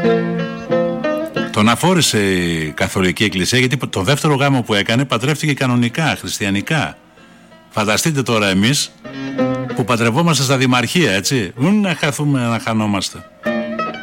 Τον αφόρησε η Καθολική Εκκλησία, γιατί το δεύτερο γάμο που έκανε παντρεύτηκε κανονικά, χριστιανικά. Φανταστείτε τώρα εμείς που παντρευόμαστε στα δημαρχία, έτσι, να χαθούμε, να χανόμαστε.